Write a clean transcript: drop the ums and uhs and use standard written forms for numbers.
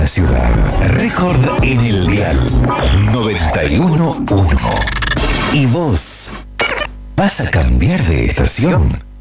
la ciudad. Récord en el dial 91.1. ¿Y vos vas a cambiar de estación?